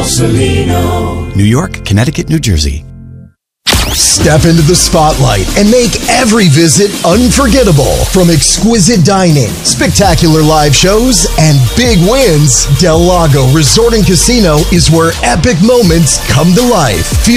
Salino. New York, Connecticut, New Jersey. Step into the spotlight and make every visit unforgettable. From exquisite dining, spectacular live shows, and big wins, Del Lago Resort and Casino is where epic moments come to life.